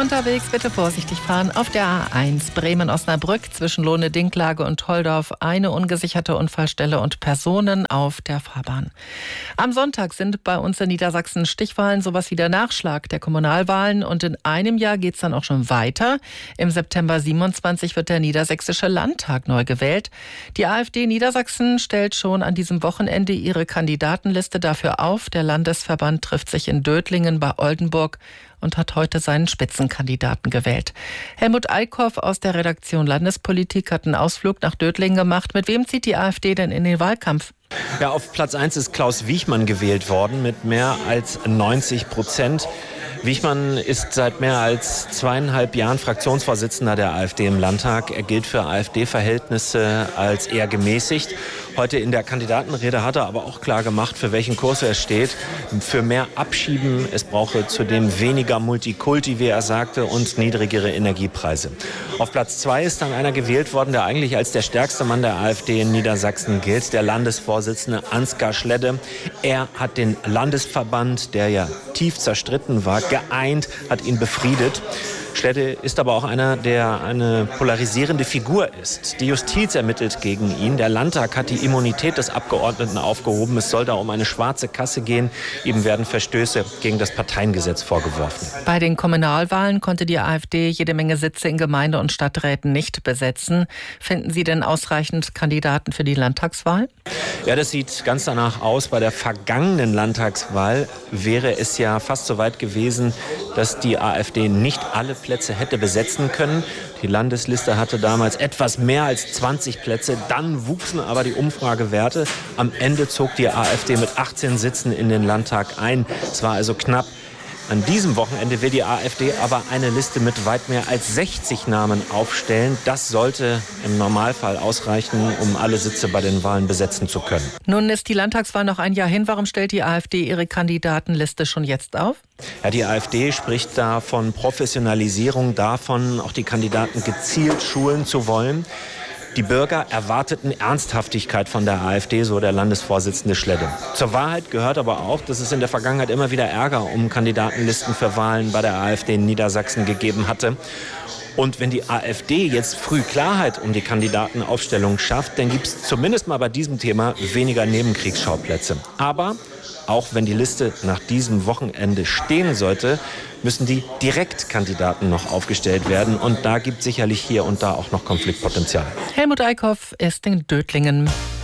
Unterwegs bitte vorsichtig fahren. Auf der A1 Bremen-Osnabrück zwischen Lohne-Dinklage und Holdorf eine ungesicherte Unfallstelle und Personen auf der Fahrbahn. Am Sonntag sind bei uns in Niedersachsen Stichwahlen, sowas wie der Nachschlag der Kommunalwahlen. Und in einem Jahr geht es dann auch schon weiter. Im September 27 wird der Niedersächsische Landtag neu gewählt. Die AfD Niedersachsen stellt schon an diesem Wochenende ihre Kandidatenliste dafür auf. Der Landesverband trifft sich in Dötlingen bei Oldenburg und hat heute seinen Spitzenkandidaten gewählt. Helmut Eickhoff aus der Redaktion Landespolitik hat einen Ausflug nach Dötlingen gemacht. Mit wem zieht die AfD denn in den Wahlkampf? Ja, auf Platz 1 ist Klaus Wiechmann gewählt worden mit mehr als 90%. Wiechmann ist seit mehr als 2,5 Jahren Fraktionsvorsitzender der AfD im Landtag. Er gilt für AfD-Verhältnisse als eher gemäßigt. Heute in der Kandidatenrede hat er aber auch klar gemacht, für welchen Kurs er steht. Für mehr Abschieben, es brauche zudem weniger Multikulti, wie er sagte, und niedrigere Energiepreise. Auf Platz 2 ist dann einer gewählt worden, der eigentlich als der stärkste Mann der AfD in Niedersachsen gilt, der Landesvorsitzende Ansgar Schledde. Er hat den Landesverband, der ja tief zerstritten war, geeint, hat ihn befriedet. Schledde ist aber auch einer, der eine polarisierende Figur ist. Die Justiz ermittelt gegen ihn. Der Landtag hat die Immunität des Abgeordneten aufgehoben. Es soll da um eine schwarze Kasse gehen. Ihm werden Verstöße gegen das Parteiengesetz vorgeworfen. Bei den Kommunalwahlen konnte die AfD jede Menge Sitze in Gemeinde- und Stadträten nicht besetzen. Finden Sie denn ausreichend Kandidaten für die Landtagswahl? Ja, das sieht ganz danach aus. Bei der vergangenen Landtagswahl wäre es ja fast so weit gewesen, dass die AfD nicht alle Plätze hätte besetzen können. Die Landesliste hatte damals etwas mehr als 20 Plätze. Dann wuchsen aber die Umfragewerte. Am Ende zog die AfD mit 18 Sitzen in den Landtag ein. Es war also knapp. An diesem Wochenende will die AfD aber eine Liste mit weit mehr als 60 Namen aufstellen. Das sollte im Normalfall ausreichen, um alle Sitze bei den Wahlen besetzen zu können. Nun ist die Landtagswahl noch ein Jahr hin. Warum stellt die AfD ihre Kandidatenliste schon jetzt auf? Ja, die AfD spricht da von Professionalisierung, davon auch die Kandidaten gezielt schulen zu wollen. Die Bürger erwarteten Ernsthaftigkeit von der AfD, so der Landesvorsitzende Schledde. Zur Wahrheit gehört aber auch, dass es in der Vergangenheit immer wieder Ärger um Kandidatenlisten für Wahlen bei der AfD in Niedersachsen gegeben hatte. Und wenn die AfD jetzt früh Klarheit um die Kandidatenaufstellung schafft, dann gibt es zumindest mal bei diesem Thema weniger Nebenkriegsschauplätze. Aber auch wenn die Liste nach diesem Wochenende stehen sollte, müssen die Direktkandidaten noch aufgestellt werden. Und da gibt es sicherlich hier und da auch noch Konfliktpotenzial. Helmut Eickhoff ist in Dötlingen.